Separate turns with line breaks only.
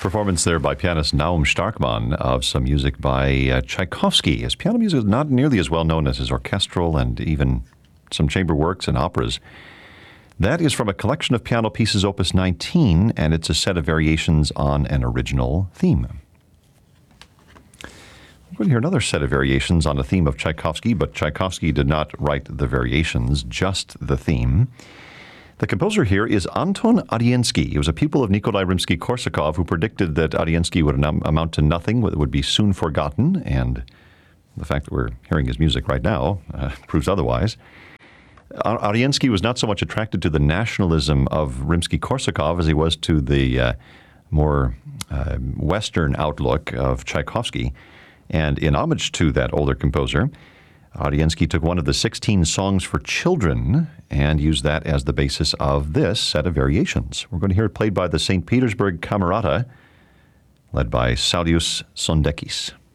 performance there by pianist Naum Starkman of some music by Tchaikovsky. His piano music is not nearly as well known as his orchestral and even some chamber works and operas. That is from a collection of piano pieces, Opus 19, and it's a set of variations on an original theme. We're going to hear another set of variations on a theme of Tchaikovsky, but Tchaikovsky did not write the variations, just the theme. The composer here is Anton Adiensky. He was a pupil of Nikolai Rimsky-Korsakov, who predicted that Adiensky would amount to nothing, would be soon forgotten, and the fact that we're hearing his music right now proves otherwise. Adiensky was not so much attracted to the nationalism of Rimsky-Korsakov as he was to the more Western outlook of Tchaikovsky. And in homage to that older composer, Adiensky took one of the 16 songs for children and used that as the basis of this set of variations. We're going to hear it played by the St. Petersburg Camerata, led by Saulius Sondekis.